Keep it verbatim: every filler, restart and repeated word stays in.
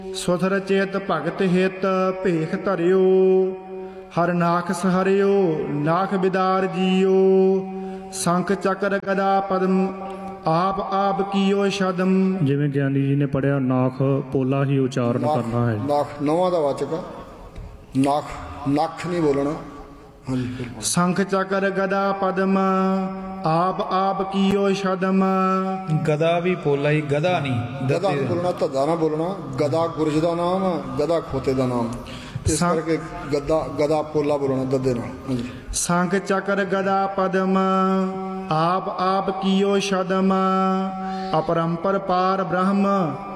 ਸੁਥਰ ਚੇਤ ਭਗਤ ਹਿਤ ਭੇਖ ਧਰਿਓ। ਹਰ ਨਾਖ ਸਹਰਿਓ ਨਾਖ ਬਿਦਾਰ JIO. ਸੰਖ ਚੱਕਰ ਗਦਾ ਪਦਮ ਆਪ ਆਪ ਕੀਓ ਸ਼ਦਮ। ਜਿਵੇਂ ਗਿਆਨੀ ਜੀ ਨੇ ਪੜਿਆ ਨਾਖ ਪੋਲਾ ਹੀ ਉਚਾਰਨ ਕਰਨਾ ਹੈ। ਨਾਖ ਨੌਵਾਂ ਦਾ ਵਾਚਕ ਆ, ਨਾਖ ਨੱਖ ਨਹੀਂ ਬੋਲਣਾ। ਹਾਂਜੀ। ਸੰਖ ਚੱਕਰ ਗਦਾ ਪਦਮ ਆਪ ਆਪ ਕੀਓ ਸ਼ਦਮ। ਗਦਾ ਵੀ ਪੋਲਾ ਹੀ, ਗਦਾ ਨਹੀਂ ਗਦਾ ਨਹੀਂ ਬੋਲਣਾ, ਧੱਦਾ ਨਾ ਬੋਲਣਾ। ਗਦਾ ਗੁਰਜ ਦਾ ਨਾਮ ਆ, ਗਦਾ ਖੋਤੇ ਦਾ ਨਾਮ। ਇਸ ਕਰਕੇ ਗਦਾ ਗਦਾ ਪੋਲਾ ਬੋਲਣਾ ਦੱਦੇ ਨਾਲ। ਹਾਂਜੀ। ਸੰਖ ਚੱਕਰ ਗਦਾ ਪਦਮ ਆਪ ਆਪ ਕੀਓ ਸ਼ਦਮ। ਅਪਰੰਪਰ ਪਾਰ ਬ੍ਰਹਮ